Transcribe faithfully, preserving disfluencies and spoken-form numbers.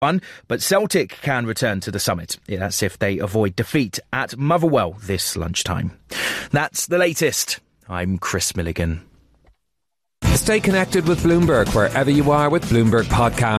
One, but Celtic can return to the summit. Yeah, that's if they avoid defeat at Motherwell this lunchtime. That's the latest. I'm Chris Milligan. Stay connected with Bloomberg wherever you are with Bloomberg Podcast.